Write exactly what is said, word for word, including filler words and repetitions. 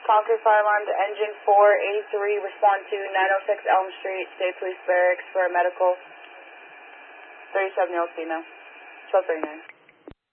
Concord Fire Alarm to Engine four eighty-three, respond to nine oh six Elm Street, State Police Barracks for a medical. thirty-seven year old female. twelve thirty-nine.